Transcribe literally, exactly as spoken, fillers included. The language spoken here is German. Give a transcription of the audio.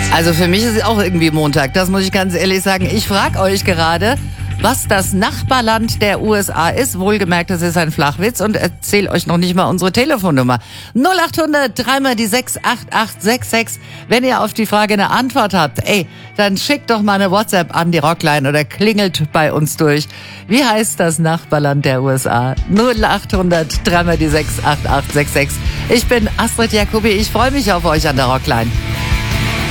Also für mich ist es auch irgendwie Montag, das muss ich ganz ehrlich sagen. Ich frage euch gerade, was das Nachbarland der U S A ist. Wohlgemerkt, das ist ein Flachwitz und erzähle euch noch nicht mal unsere Telefonnummer. null acht hundert, dreimal die sechs, acht acht sechs sechs. Wenn ihr auf die Frage eine Antwort habt, ey, dann schickt doch mal eine WhatsApp an die Rockline oder klingelt bei uns durch. Wie heißt das Nachbarland der U S A? null acht hundert, dreimal die sechs, acht acht sechs sechs. Ich bin Astrid Jacobi, ich freue mich auf euch an der Rockline.